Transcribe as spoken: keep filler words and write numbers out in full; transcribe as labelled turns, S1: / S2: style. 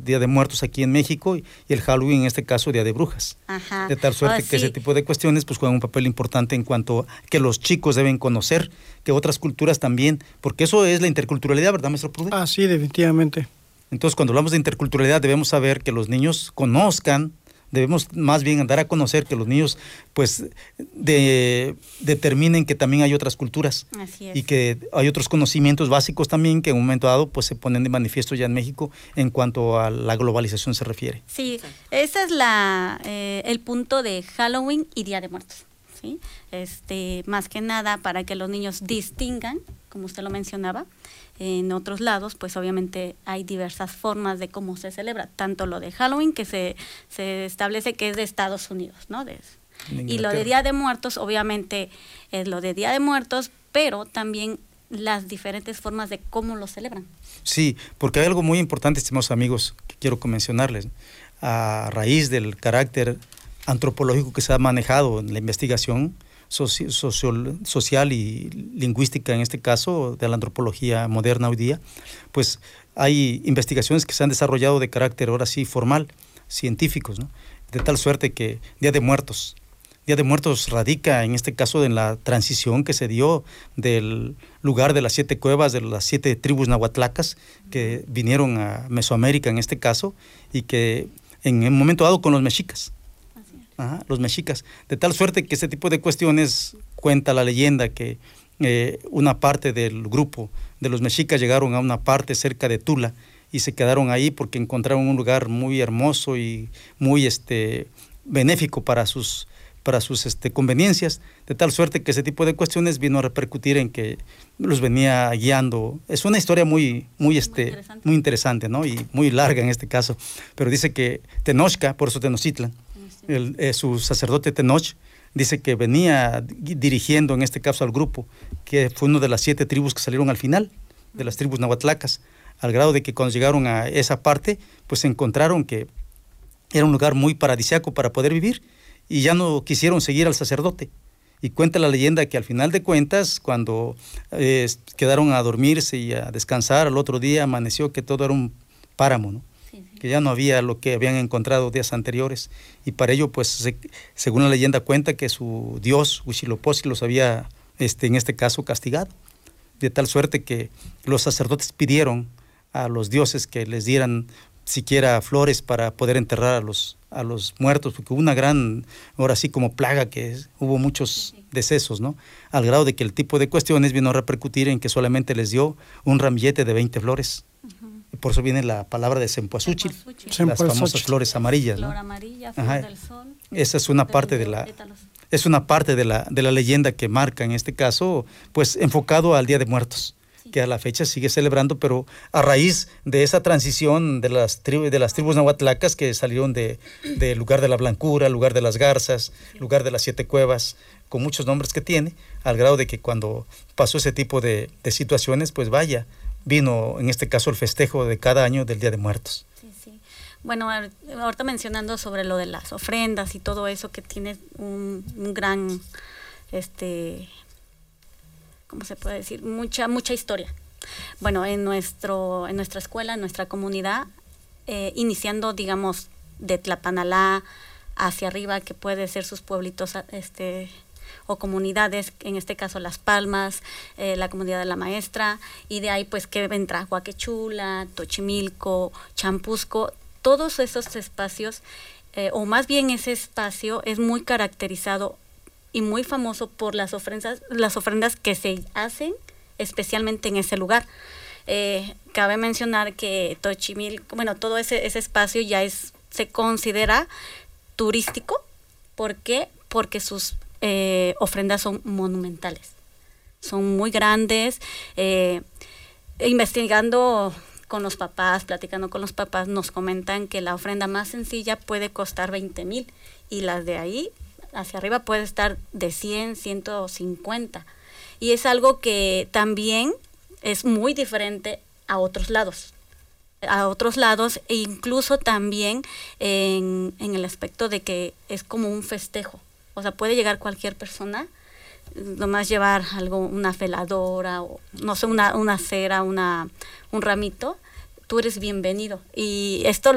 S1: Día de Muertos aquí en México, y el Halloween en este caso Día de Brujas.
S2: Ajá.
S1: De tal suerte
S2: Oh,
S1: que
S2: sí.
S1: ese tipo de cuestiones pues juegan un papel importante en cuanto a que los chicos deben conocer que otras culturas también, porque eso es la interculturalidad, ¿verdad, maestro Prude?
S3: Ah, sí, definitivamente.
S1: Entonces, cuando hablamos de interculturalidad debemos saber que los niños conozcan, debemos más bien dar a conocer que los niños pues de, determinen que también hay otras culturas.
S2: Así es.
S1: Y que hay otros conocimientos básicos también que en un momento dado pues se ponen de manifiesto ya en México en cuanto a la globalización se refiere.
S2: Sí, ese es la eh, el punto de Halloween y Día de Muertos, ¿sí? Este, más que nada para que los niños distingan, como usted lo mencionaba. En otros lados, pues obviamente hay diversas formas de cómo se celebra, tanto lo de Halloween, que se, se establece que es de Estados Unidos, ¿no? De, y lo de Día de Muertos, obviamente es lo de Día de Muertos, pero también las diferentes formas de cómo lo celebran.
S1: Sí, porque hay algo muy importante, estimados amigos, que quiero mencionarles. A raíz del carácter antropológico que se ha manejado en la investigación soci social, social y lingüística, en este caso, de la antropología moderna hoy día, pues hay investigaciones que se han desarrollado de carácter, ahora sí, formal, científicos, ¿no? De tal suerte que Día de Muertos, Día de Muertos radica en este caso en la transición que se dio del lugar de las siete cuevas, de las siete tribus nahuatlacas que vinieron a Mesoamérica en este caso, y que en un momento dado con los mexicas. Ajá, los mexicas, de tal suerte que ese tipo de cuestiones, cuenta la leyenda que eh, una parte del grupo de los mexicas llegaron a una parte cerca de Tula y se quedaron ahí porque encontraron un lugar muy hermoso y muy este, benéfico para sus, para sus este, conveniencias, de tal suerte que ese tipo de cuestiones vino a repercutir en que los venía guiando. Es una historia muy, muy, este, muy, interesante. muy interesante, ¿no? Y muy larga en este caso, pero dice que Tenochca, por eso Tenochtitlan, El, eh, su sacerdote Tenoch, dice que venía dirigiendo en este caso al grupo, que fue una de las siete tribus que salieron al final, de las tribus nahuatlacas, al grado de que cuando llegaron a esa parte, pues encontraron que era un lugar muy paradisíaco para poder vivir, y ya no quisieron seguir al sacerdote. Y cuenta la leyenda que al final de cuentas, cuando eh, quedaron a dormirse y a descansar, al otro día amaneció que todo era un páramo, ¿no? Que ya no había lo que habían encontrado días anteriores, y para ello pues se, según la leyenda cuenta que su dios Huitzilopochtli los había este, en este caso castigado, de tal suerte que los sacerdotes pidieron a los dioses que les dieran siquiera flores para poder enterrar a los, a los muertos, porque hubo una gran, ahora sí como plaga, que es, hubo muchos decesos, ¿no? Al grado de que el tipo de cuestiones vino a repercutir en que solamente les dio un ramillete de veinte flores. Uh-huh. Y por eso viene la palabra de cempasúchil, las famosas flores amarillas, ¿no?
S2: Flor amarilla, flor
S1: Ajá.
S2: del sol.
S1: Esa es una parte de la, es una parte de la, de la leyenda que marca en este caso, pues enfocado al Día de Muertos, sí, que a la fecha sigue celebrando, pero a raíz de esa transición de las tribus, de las tribus nahuatlacas que salieron de, de lugar de la blancura, lugar de las garzas, sí, lugar de las siete cuevas, con muchos nombres que tiene, al grado de que cuando pasó ese tipo de, de situaciones, pues vaya, vino en este caso el festejo de cada año del Día de Muertos.
S2: Sí, sí. Bueno, ahorita mencionando sobre lo de las ofrendas y todo eso, que tiene un, un gran, este, ¿cómo se puede decir? Mucha, mucha historia. Bueno, en nuestro, en nuestra escuela, en nuestra comunidad, eh, iniciando, digamos, de Tlapanalá hacia arriba, que puede ser sus pueblitos, este, o comunidades, en este caso Las Palmas, eh, la comunidad de la Maestra, y de ahí pues que entra Huaquechula, Tochimilco, Champusco, todos esos espacios, eh, o más bien ese espacio es muy caracterizado y muy famoso por las ofrendas, las ofrendas que se hacen especialmente en ese lugar. Eh, cabe mencionar que Tochimilco, bueno, todo ese, ese espacio ya es, se considera turístico. ¿Por qué? Porque sus Eh, ofrendas son monumentales, son muy grandes. Eh, investigando con los papás, platicando con los papás, nos comentan que la ofrenda más sencilla puede costar veinte mil y las de ahí hacia arriba puede estar de cien, ciento cincuenta, y es algo que también es muy diferente a otros lados a otros lados e incluso también en, en el aspecto de que es como un festejo. O sea, puede llegar cualquier persona, nomás llevar algo, una veladora, o no sé, una, una cera, una, un ramito, tú eres bienvenido. Y esto